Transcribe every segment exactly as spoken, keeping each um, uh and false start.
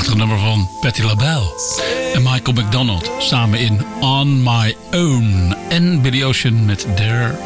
Prachtig nummer van Patti LaBelle en Michael McDonald samen in On My Own. En Billy Ocean met There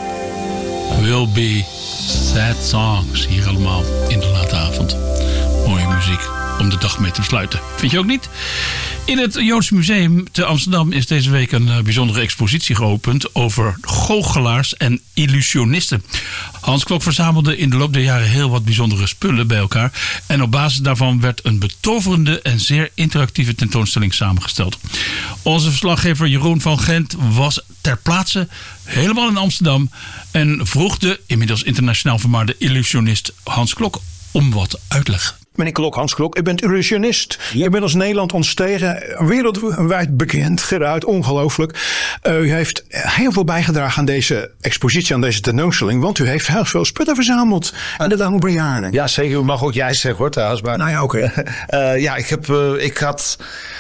Will Be Sad Songs. Hier allemaal in de late avond. Mooie muziek om de dag mee te besluiten. Vind je ook niet? In het Joods Museum te Amsterdam is deze week een uh, bijzondere expositie geopend over goochelaars en illusionisten. Hans Klok verzamelde in de loop der jaren heel wat bijzondere spullen bij elkaar. En op basis daarvan werd een betoverende en zeer interactieve tentoonstelling samengesteld. Onze verslaggever Jeroen van Gent was ter plaatse helemaal in Amsterdam en vroeg de inmiddels internationaal vermaarde illusionist Hans Klok om wat uitleg. Meneer Klok, Hans Klok, u bent illusionist. Ja. U bent als Nederland ontstegen, wereldwijd bekend geraakt, ongelooflijk. Uh, u heeft heel veel bijgedragen aan deze expositie, aan deze tentoonstelling, want u heeft heel veel spullen verzameld in de loop jaren. Ja, zeker. U mag ook jij zeggen hoor, trouwens. Maar, nou ja, oké. Okay. Uh, ja, ik heb, uh, ik had...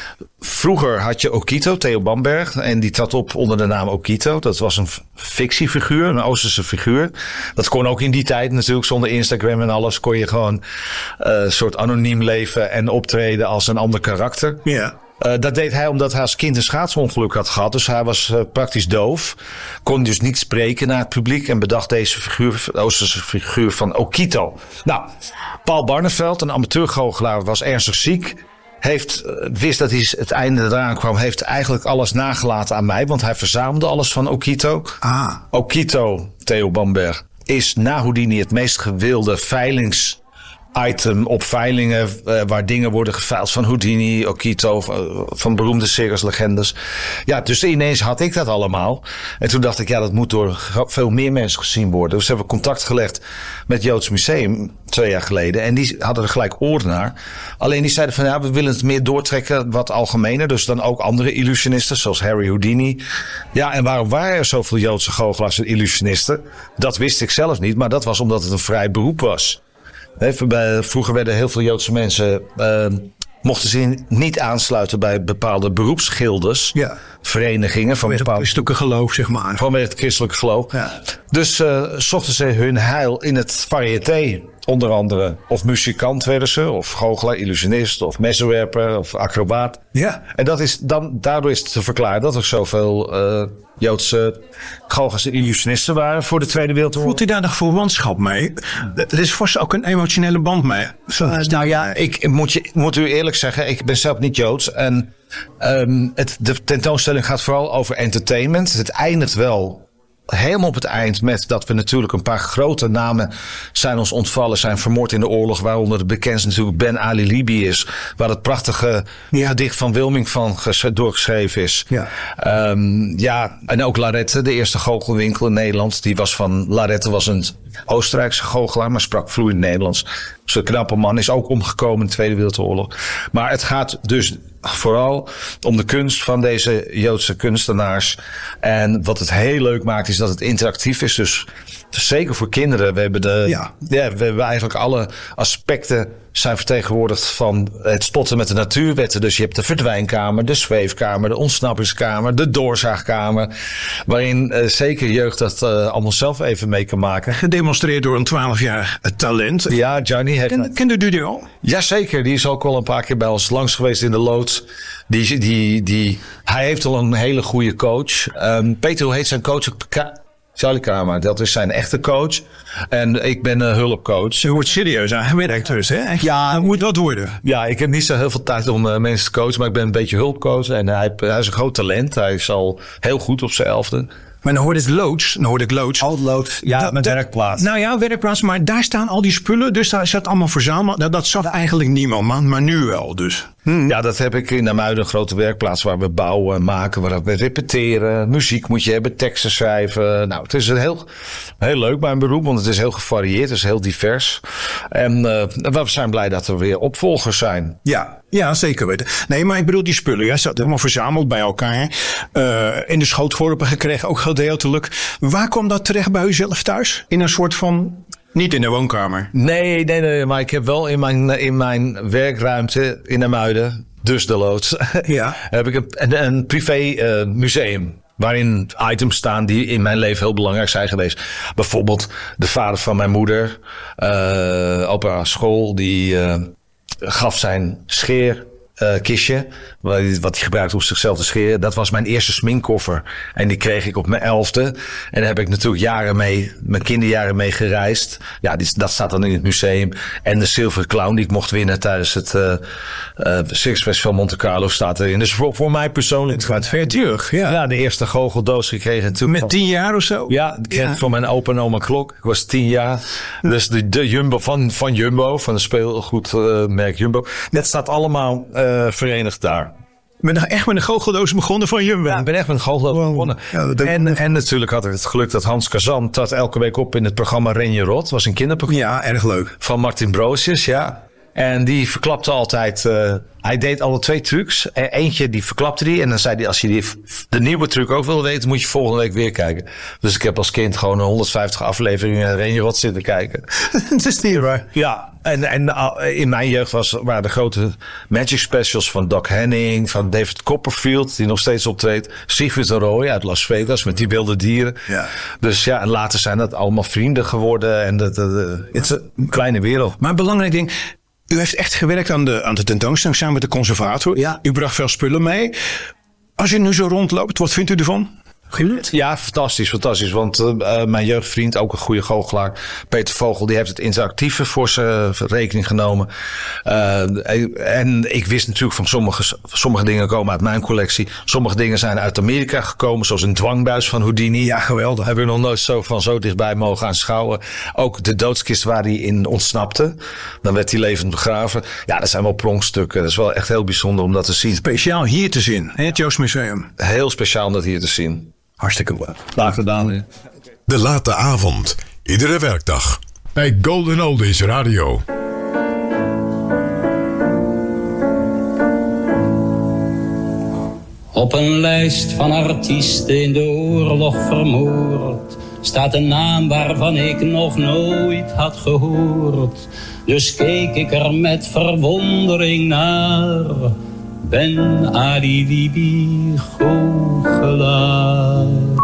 Vroeger had je Okito, Theo Bamberg. En die trad op onder de naam Okito. Dat was een fictiefiguur, een Oosterse figuur. Dat kon ook in die tijd natuurlijk. Zonder Instagram en alles kon je gewoon uh, een soort anoniem leven en optreden als een ander karakter. Ja. Yeah. Uh, dat deed hij omdat hij als kind een schaatsongeluk had gehad. Dus hij was uh, praktisch doof. Kon dus niet spreken naar het publiek. En bedacht deze figuur, de Oosterse figuur van Okito. Nou, Paul Barneveld, een amateurgoochelaar, was ernstig ziek. Heeft, wist dat hij het einde eraan kwam, heeft eigenlijk alles nagelaten aan mij. Want hij verzamelde alles van Okito. Ah. Okito, Theo Bamberg, is na Houdini het meest gewilde veilings... item op veilingen uh, waar dingen worden geveild van Houdini, Okito, uh, van beroemde circuslegendes. Ja, dus ineens had ik dat allemaal. En toen dacht ik, ja, dat moet door veel meer mensen gezien worden. Dus hebben we contact gelegd met het Joods Museum twee jaar geleden. En die hadden er gelijk oor naar. Alleen die zeiden van, ja, we willen het meer doortrekken, wat algemener. Dus dan ook andere illusionisten, zoals Harry Houdini. Ja, en waarom waren er zoveel Joodse goochelaars en illusionisten? Dat wist ik zelf niet, maar dat was omdat het een vrij beroep was. Vroeger werden heel veel Joodse mensen... Uh, mochten ze niet aansluiten bij bepaalde beroepsgildes. Ja. Verenigingen. Van het christelijke geloof, zeg maar. Vanwege het christelijke geloof. Ja. Dus uh, zochten ze hun heil in het variété. Onder andere. Of muzikant werden ze. Of goochelaar, illusionist. Of messenwerper. Of acrobaat. Ja. En dat is dan, daardoor is het te verklaren dat er zoveel uh, Joodse goochelaars en illusionisten waren voor de Tweede Wereldoorlog. Voelt u daar nog verwantschap mee? Er is vast ook een emotionele band mee. Uh, nou ja, ik moet, je, moet u eerlijk zeggen. Ik ben zelf niet Joods. En um, het, de tentoonstelling gaat vooral over entertainment. Het eindigt wel helemaal op het eind met dat we natuurlijk een paar grote namen zijn ons ontvallen, zijn vermoord in de oorlog, waaronder de bekendste natuurlijk Ben Ali Libi is, waar het prachtige ja. gedicht van Wilming van doorgeschreven is. Ja. Um, ja, en ook Larette, de eerste goochelwinkel in Nederland, die was van, Larette was een Oostenrijkse goochelaar, maar sprak vloeiend Nederlands. Zo'n knappe man, is ook omgekomen in de Tweede Wereldoorlog. Maar het gaat dus vooral om de kunst van deze Joodse kunstenaars. En wat het heel leuk maakt is dat het interactief is. Dus zeker voor kinderen. We hebben, de, ja. Ja, we hebben eigenlijk alle aspecten zijn vertegenwoordigd van het spotten met de natuurwetten. Dus je hebt de verdwijnkamer, de zweefkamer, de ontsnappingskamer, de doorzaagkamer. Waarin uh, zeker jeugd dat uh, allemaal zelf even mee kan maken. Gedemonstreerd door een twaalfjarig talent. Ja, Johnny heeft... Ken, kende u die al? Jazeker, die is ook al een paar keer bij ons langs geweest in de loods. Die, die, die, hij heeft al een hele goede coach. Um, Peter, hoe heet zijn coach? Charlie Kramer, dat is zijn echte coach. En ik ben een hulpcoach. U wordt serieus aangewerkt dus, hè? Ja, hoe moet dat worden? Ja, ik heb niet zo heel veel tijd om uh, mensen te coachen, maar ik ben een beetje hulpcoach. En hij, hij is een groot talent. Hij is al heel goed op zijn elfde. Maar dan hoorde ik loods. Dan hoorde ik loods. Al loods, ja, dat, met dat, werkplaats. Nou ja, werkplaats. Maar daar staan al die spullen. Dus daar zat allemaal verzameld. Nou, dat zag eigenlijk niemand, man. Maar nu wel, dus. Hmm. Ja, dat heb ik in Namuiden, een grote werkplaats waar we bouwen, maken, waar we repeteren. Muziek moet je hebben, teksten schrijven. Nou, het is een heel, heel leuk mijn beroep, want het is heel gevarieerd, het is heel divers. En uh, we zijn blij dat er weer opvolgers zijn. Ja, ja, zeker weten. Nee, maar ik bedoel die spullen, ja, zat helemaal verzameld bij elkaar. Uh, in de schootworpen gekregen, ook gedeeltelijk. Waar kwam dat terecht bij u zelf thuis? In een soort van... Niet in de woonkamer? Nee, nee, nee, maar ik heb wel in mijn, in mijn werkruimte in Namuiden, dus de loods, ja. heb ik een, een, een privé uh, museum. Waarin items staan die in mijn leven heel belangrijk zijn geweest. Bijvoorbeeld de vader van mijn moeder, uh, op haar school, die uh, gaf zijn scheer uh, kistje. Wat hij gebruikte om zichzelf te scheren. Dat was mijn eerste sminkkoffer. En die kreeg ik op mijn elfde. En daar heb ik natuurlijk jaren mee, mijn kinderjaren mee gereisd. Ja, die, dat staat dan in het museum. En de zilveren clown die ik mocht winnen tijdens het uh, uh, Circus Festival Monte Carlo staat erin. Dus voor, voor mij persoonlijk. Het gaat ver terug, ja. Ja, de eerste goocheldoos gekregen. Natuurlijk met tien jaar of zo? Ja, ik kreeg ja. van mijn opa en oma Klok. Ik was tien jaar. Dus de, de Jumbo van, van Jumbo, van de speelgoedmerk uh, Jumbo. Dat staat allemaal uh, verenigd daar. Ik ben echt met een goocheldoos begonnen van Jumbo. Ja, ik ben echt met een goocheldoos wow. begonnen. Ja, en, en natuurlijk had ik het geluk dat Hans Kazan trad elke week op in het programma Ren je Rot. Was een kinderprogramma. Ja, erg leuk. Van Martin Broosjes, ja. En die verklapte altijd... Uh, hij deed alle twee trucs. Eentje die verklapte die. En dan zei hij, als je die, de nieuwe truc ook wil weten, moet je volgende week weer kijken. Dus ik heb als kind gewoon honderdvijftig afleveringen Ren je Rot zitten kijken. Het is niet waar. Ja, en, en in mijn jeugd was, waren de grote Magic Specials van Doc Henning, van David Copperfield, die nog steeds optreedt. Sigrid de Roy uit Las Vegas met die wilde dieren. Ja. Dus ja, en later zijn dat allemaal vrienden geworden. En dat, dat, het is een kleine wereld. Maar een belangrijk ding... U heeft echt gewerkt aan de, aan de tentoonstelling samen met de conservator. Ja. U bracht veel spullen mee. Als u nu zo rondloopt, wat vindt u ervan? Ja, fantastisch, fantastisch. Want uh, mijn jeugdvriend, ook een goede goochelaar, Peter Vogel, die heeft het interactieve voor zijn rekening genomen. Uh, en ik wist natuurlijk van sommige, sommige dingen komen uit mijn collectie. Sommige dingen zijn uit Amerika gekomen, zoals een dwangbuis van Houdini. Ja, geweldig. Hebben we nog nooit zo van zo dichtbij mogen aanschouwen. Ook de doodskist waar hij in ontsnapte. Dan werd hij levend begraven. Ja, dat zijn wel pronkstukken. Dat is wel echt heel bijzonder om dat te zien. Speciaal hier te zien, in het Joost Museum. Heel speciaal om dat hier te zien. Hartstikke leuk. Graag gedaan. De late avond. Iedere werkdag. Bij Golden Oldies Radio. Op een lijst van artiesten in de oorlog vermoord staat een naam waarvan ik nog nooit had gehoord. Dus keek ik er met verwondering naar. Ben Ali Bibi goochelaar.